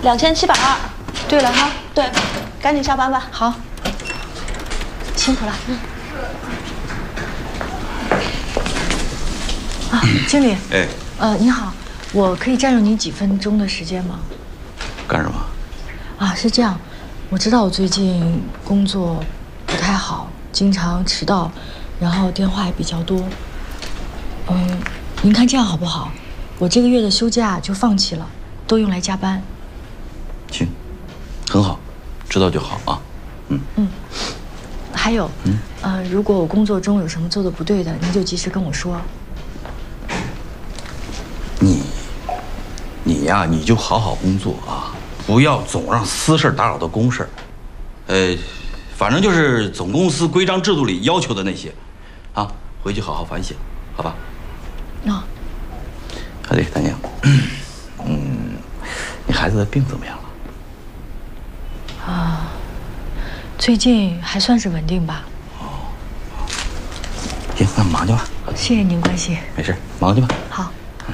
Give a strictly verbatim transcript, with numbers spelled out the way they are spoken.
两千七百二。 对了哈， 对，赶紧下班吧。 好，辛苦了。嗯。啊，经理。 哎。 呃，你好，我可以占用你几分钟的时间吗？ 干什么？ 啊，是这样，我知道我最近工作不太好，经常迟到，然后电话也比较多。嗯，您看这样好不好？我这个月的休假就放弃了，都用来加班。 行，很好，知道就好啊。嗯嗯。还有，嗯，呃，如果我工作中有什么做的不对的，您就及时跟我说。 你，你呀，你就好好工作啊，不要总让私事打扰到公事。呃，反正就是总公司规章制度里要求的那些，啊，回去好好反省，好吧？ 啊。 啊，对，丹宁，嗯，你孩子的病怎么样了？ 啊，最近还算是稳定吧。 哦，行，那忙去吧。 谢谢您关心。 没事，忙去吧。 好。